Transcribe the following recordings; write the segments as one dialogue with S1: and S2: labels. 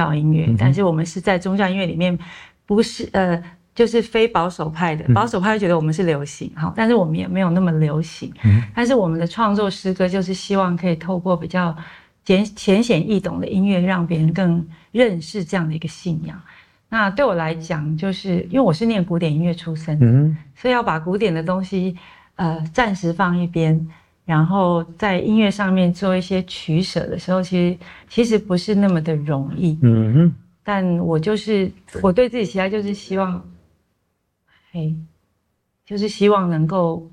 S1: 教音乐，但是我们是在宗教音乐里面不是就是非保守派的，保守派觉得我们是流行，好，但是我们也没有那么流行。但是我们的创作诗歌就是希望可以透过比较浅显易懂的音乐，让别人更认识这样的一个信仰。那对我来讲，就是因为我是念古典音乐出身，所以要把古典的东西暂时放一边，然后在音乐上面做一些取舍的时候，其实不是那么的容易。但我对自己期待就是希望。就是希望能够，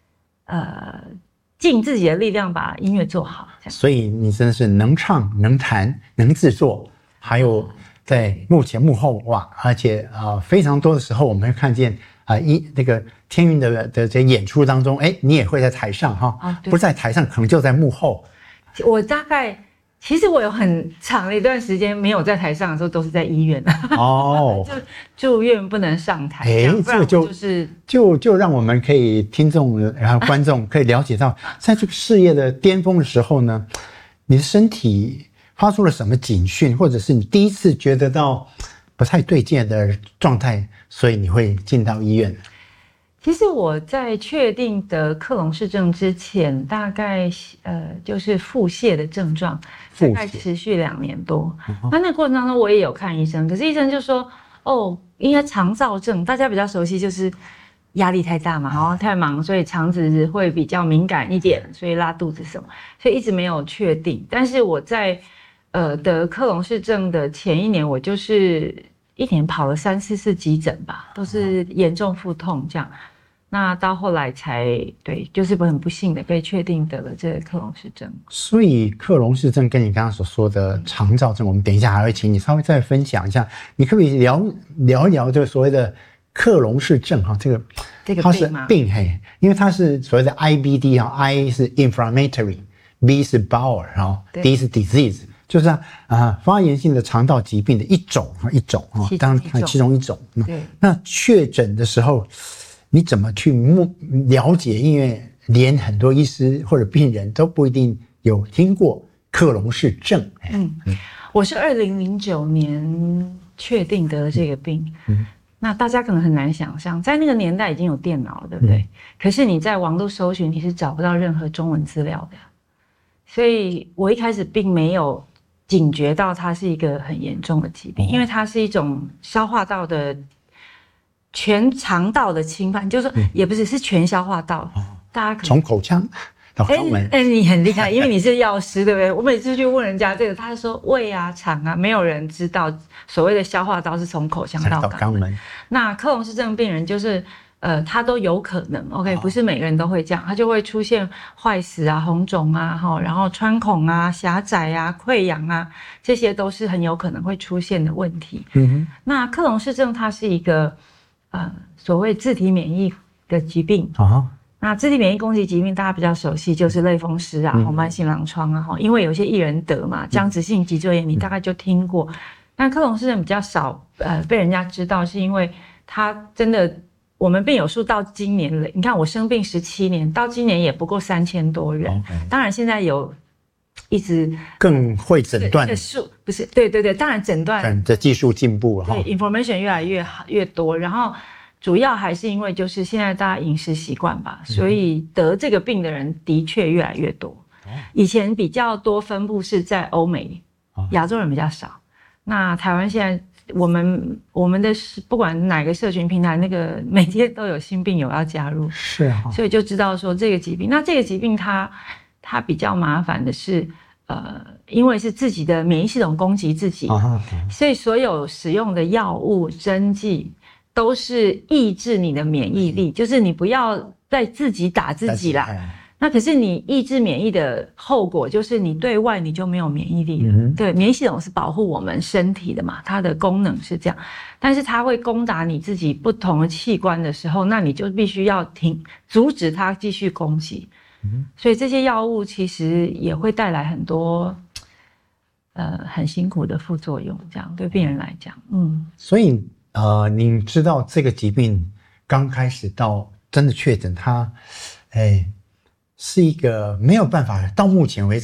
S1: 尽自己的力量把音乐做好。
S2: 所以你真的是能唱、能弹、能制作，还有在幕前幕后哇，而且非常多的时候我们会看见那个天韵的这演出当中，你也会在台上哈，不在台上可能就在幕后。
S1: 我大概。其实我有很长的一段时间没有在台上的时候，都是在医院就住院不能上台。这个
S2: 就让我们可以听众然后观众可以了解到，在这个事业的巅峰的时候呢，你的身体发出了什么警讯，或者是你第一次觉得到不太对劲的状态，所以你会进到医院。
S1: 其实我在确定得克隆氏症之前，大概就是腹泻的症状，大概持续2年多。那个过程当中我也有看医生，可是医生就说，应该肠燥症，大家比较熟悉就是压力太大嘛，然后太忙，所以肠子会比较敏感一点，所以拉肚子什么，所以一直没有确定。但是我在得克隆氏症的前1年，我就是1年跑了3、4次急诊吧，都是严重腹痛这样。那到后来就是很不幸的被确定得了这个克隆氏症。所
S2: 以克隆氏症跟你刚刚所说的肠燥症，我们等一下还会请你稍微再分享一下。你可不可以聊一聊这个所谓的克隆氏症哈？这个它是病因为它是所谓的 IBD I 是 inflammatory，B 是 bowel，D 是 disease， 就是发炎性的肠道疾病的一种当然其中一种。那确诊的时候。你怎么去了解？因为连很多医师或者病人都不一定有听过克隆氏症。
S1: 我是2009年确定得了这个病。那大家可能很难想象，在那个年代已经有电脑了，对不对？可是你在网络搜寻，你是找不到任何中文资料的。所以我一开始并没有警觉到它是一个很严重的疾病，因为它是一种消化道的。全肠道的侵犯，就是说也不是全消化道，大家可能
S2: 从口腔到肛门。
S1: 你很厉害，因为你是药师，对不对？我每次去问人家这个，他说胃啊、肠啊，没有人知道所谓的消化道是从口腔到肛门。那克隆氏症病人就是他都有可能 ，OK， 不是每个人都会这样，他就会出现坏死啊、红肿啊，然后穿孔啊、狭窄啊、溃疡啊，这些都是很有可能会出现的问题。那克隆氏症它是一个。所谓自体免疫的疾病那自体免疫攻击疾病大家比较熟悉，就是类风湿啊、红斑性狼疮啊，因为有些艺人得嘛，僵直性脊椎炎你大概就听过。但克隆氏症比较少被人家知道，是因为它真的我们病友数到今年了，你看我生病17年，到今年也不过3000多人。当然现在有。一直
S2: 更会诊断
S1: 不是对，当然诊断
S2: 的技术进步了，
S1: 对 information 越来越多，然后主要还是因为就是现在大家饮食习惯吧，所以得这个病的人的确越来越多。以前比较多分布是在欧美，亚洲人比较少。那台湾现在我们的不管哪个社群平台，那个每天都有新病友要加入，
S2: 是
S1: 所以就知道说这个疾病，那这个疾病它比较麻烦的是，因为是自己的免疫系统攻击自己，所以所有使用的药物、针剂都是抑制你的免疫力，就是你不要再自己打自己啦。那可是你抑制免疫的后果就是你对外你就没有免疫力了。对，免疫系统是保护我们身体的嘛，它的功能是这样，但是它会攻打你自己不同的器官的时候，那你就必须要阻止它继续攻击。所以这些药物其实也会带来很多很辛苦的副作用，这样对病人来讲。
S2: 所以您知道这个疾病刚开始到真的确诊，它是一个没有办法到目前为止